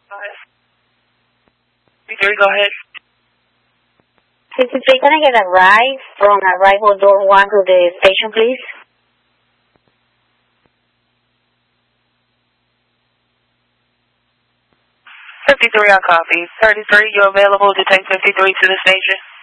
53, go ahead. 53, can I get a ride from arrival door 1 to the station, please? 53 on copy. 33, you're available to take 53 to the station?